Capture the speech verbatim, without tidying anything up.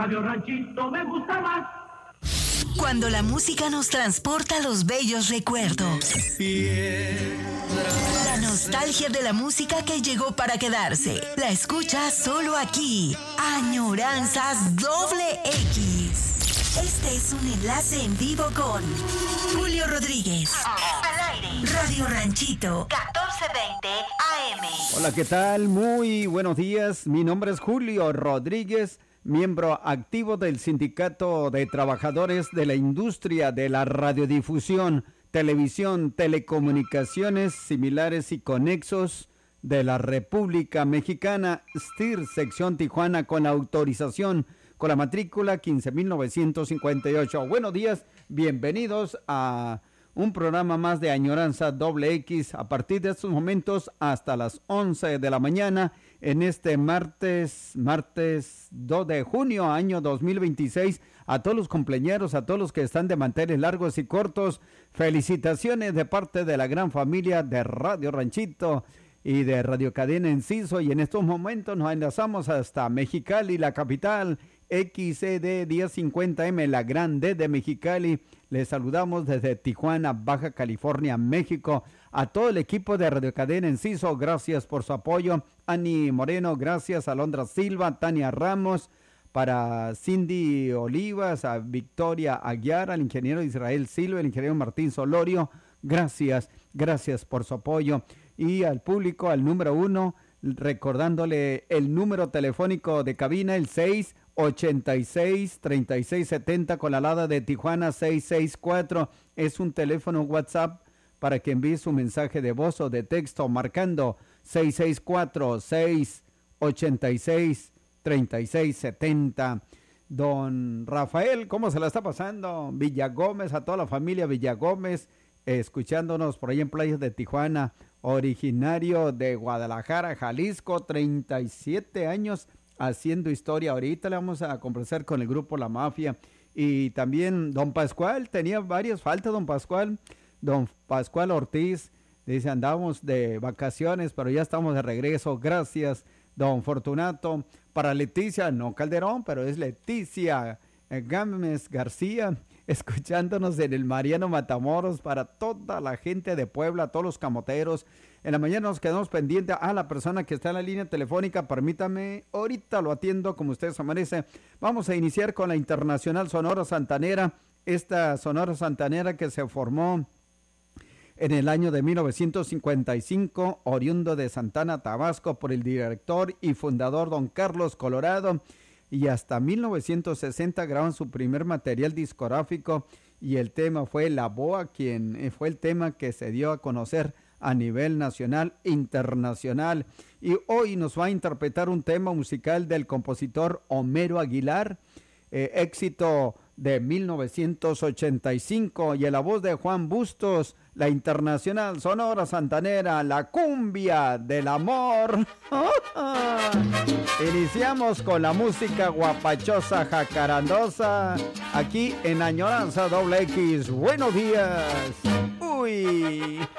Radio Ranchito me gusta más. Cuando la música nos transporta a los bellos recuerdos. La nostalgia de la música que llegó para quedarse. La escuchas solo aquí. Añoranzas Doble X. Este es un enlace en vivo con Julio Rodríguez. Al aire. Radio Ranchito, catorce veinte A M. Hola, ¿qué tal? Muy buenos días. Mi nombre es Julio Rodríguez, miembro activo del Sindicato de Trabajadores de la Industria de la Radiodifusión, Televisión, Telecomunicaciones Similares y Conexos de la República Mexicana, S T I R, sección Tijuana, con la autorización, con la matrícula quince mil novecientos cincuenta y ocho. Buenos días, bienvenidos a un programa más de Añoranza Doble X a partir de estos momentos hasta las once de la mañana en este martes, martes dos de junio, año dos mil veintiséis. A todos los cumpleañeros, a todos los que están de manteles largos y cortos, felicitaciones de parte de la gran familia de Radio Ranchito y de Radio Cadena Enciso. Y en estos momentos nos enlazamos hasta Mexicali, la capital, X C D diez cincuenta M, la Gran D de Mexicali. Les saludamos desde Tijuana, Baja California, México. A todo el equipo de Radio Cadena Enciso, gracias por su apoyo. Ani Moreno, gracias. Alondra Silva, Tania Ramos, para Cindy Olivas, a Victoria Aguiar, al ingeniero Israel Silva, el ingeniero Martín Solorio. Gracias, gracias por su apoyo. Y al público, al número uno, recordándole el número telefónico de cabina, el seis ochenta y seis, treinta y seis setenta, con la alada de Tijuana seis seis cuatro. Es un teléfono WhatsApp para que envíe su mensaje de voz o de texto marcando seis seis cuatro, seis ochenta y seis, treinta y seis setenta. Don Rafael, ¿cómo se la está pasando? Villagómez, a toda la familia Villagómez, eh, escuchándonos por ahí en playas de Tijuana, originario de Guadalajara, Jalisco, treinta y siete años haciendo historia. Ahorita le vamos a conversar con el grupo La Mafia. Y también don Pascual, tenía varias faltas don Pascual, don Pascual Ortiz, dice andábamos de vacaciones, pero ya estamos de regreso, gracias. Don Fortunato, para Leticia, no Calderón, pero es Leticia eh, Gámez García, escuchándonos en el Mariano Matamoros, para toda la gente de Puebla, todos los camoteros. En la mañana nos quedamos pendientes a la persona que está en la línea telefónica. Permítame, ahorita lo atiendo como usted se merece. Vamos a iniciar con la Internacional Sonora Santanera, esta Sonora Santanera que se formó en el año de mil novecientos cincuenta y cinco, oriundo de Santana, Tabasco, por el director y fundador don Carlos Colorado, y hasta mil novecientos sesenta graban su primer material discográfico, y el tema fue La Boa, quien fue el tema que se dio a conocer a nivel nacional e internacional. Y hoy nos va a interpretar un tema musical del compositor Homero Aguilar, eh, éxito de mil novecientos ochenta y cinco, y en la voz de Juan Bustos, la Internacional Sonora Santanera, la cumbia del amor. Iniciamos con la música guapachosa, jacarandosa, aquí en Añoranza Doble X. Buenos días. Uy.